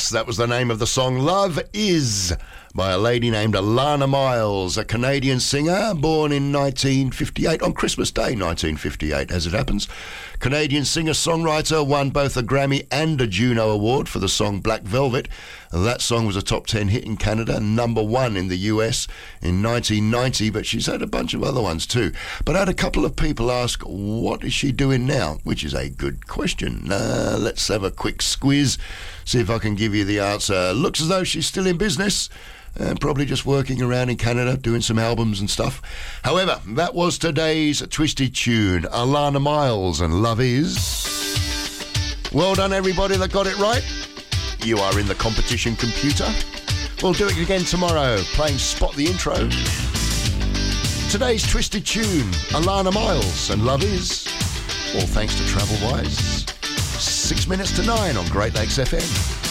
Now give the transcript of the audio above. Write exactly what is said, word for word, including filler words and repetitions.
Yes, that was the name of the song Love Is by a lady named Alannah Myles, a Canadian singer born in nineteen fifty-eight, on Christmas Day nineteen fifty-eight as it happens. Canadian singer-songwriter, won both a Grammy and a Juno Award for the song Black Velvet. That song was a top ten hit in Canada, number one in the U S in nineteen ninety, but she's had a bunch of other ones too. But I had a couple of people ask, what is she doing now? Which is a good question. Uh, let's have a quick squiz, see if I can give you the answer. Looks as though she's still in business, and probably just working around in Canada, doing some albums and stuff. However, that was today's Twisted Tune, Alannah Myles and Love Is. Well done, everybody that got it right. You are in the competition, computer. We'll do it again tomorrow, playing Spot the Intro. Today's Twisted Tune, Alannah Myles and Love Is. All thanks to Travelwise. Six minutes to nine on Great Lakes F M.